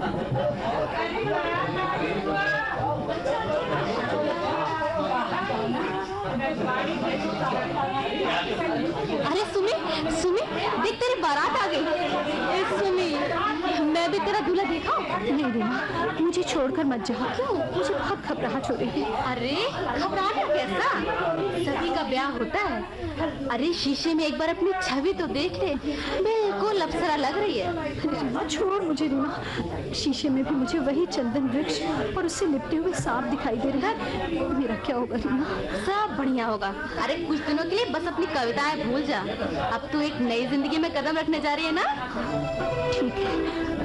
अरे सुमी, सुमी, देख तेरी बारात आ गई। सुमी, मैं भी तेरा दूल्हा देखा? नहीं रीमा, मुझे छोड़कर मत जाओ। क्यों? मुझे बहुत घबराहट हो रही है। अरे घबराहट कैसा? सभी का ब्याह होता है। अरे शीशे में एक बार अपनी छवि तो देख ले, बिल्कुल अप्सरा लग रही है। रीमा छोड़ मुझे रीमा, शीशे में भी मुझे वही चंदन वृक्ष और उससे लिपटे हुए सांप दिखाई दे रहा है। मेरा क्या होगा रीमा? सब बढ़िया होगा। अरे कुछ दिनों के लिए बस अपनी कविताएं भूल जा। अब तू एक नई जिंदगी में कदम रखने जा रही है ना। ठीक है।